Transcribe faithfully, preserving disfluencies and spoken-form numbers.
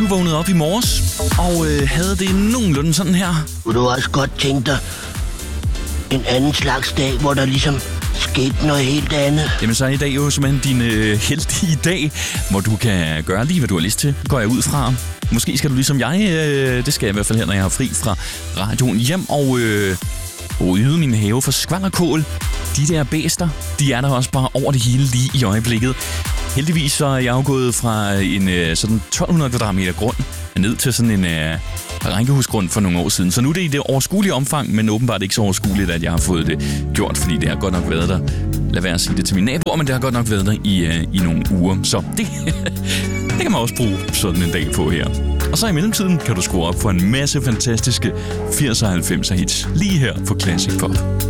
vågnede op i morges og øh, havde det nogenlunde sådan her. Kunne du også godt tænke dig en anden slags dag, hvor der ligesom skete noget helt andet? Jamen så er i dag jo simpelthen din øh, heldige dag, hvor du kan gøre lige, hvad du har lyst til, går jeg ud fra. Måske skal du ligesom jeg, øh, det skal jeg i hvert fald her, når jeg har fri fra radioen, hjem og øh, rydde min have for skvallerkål. De der bæster, de er der også bare over det hele lige i øjeblikket. Heldigvis så er jeg jo gået fra en øh, sådan tolv hundrede kvadratmeter grund ned til sådan en øh, rækkehusgrund for nogle år siden. Så nu er det i det overskuelige omfang, men åbenbart ikke så overskueligt, at jeg har fået det gjort, fordi det har godt nok været der. Lad være at sige det til mine naboer, men det har godt nok været der i, øh, i nogle uger. Så det, det kan man også bruge sådan en dag på her. Og så i mellemtiden kan du skrue op for en masse fantastiske firserne og halvfemserne hits lige her på Classic Pop.